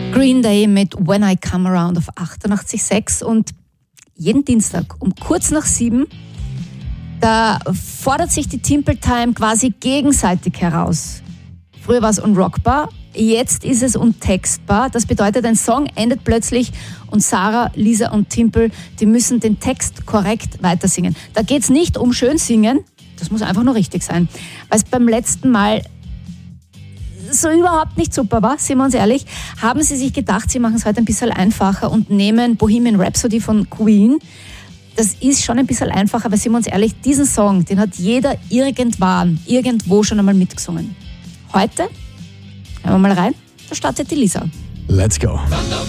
Green Day mit When I Come Around auf 88,6 und jeden Dienstag um kurz nach 7, da fordert sich die Timple Time quasi gegenseitig heraus. Früher war es unrockbar, jetzt ist es untextbar. Das bedeutet, ein Song endet plötzlich und Sarah, Lisa und Timple, die müssen den Text korrekt weitersingen. Da geht es nicht um schön singen, das muss einfach nur richtig sein. Weil es beim letzten Mal so überhaupt nicht super war, sind wir uns ehrlich, haben sie sich gedacht, sie machen es heute ein bisschen einfacher und nehmen Bohemian Rhapsody von Queen. Das ist schon ein bisschen einfacher, aber sind wir uns ehrlich, diesen Song, den hat jeder irgendwo schon einmal mitgesungen. Heute, hören wir mal rein, da startet die Lisa. Let's go.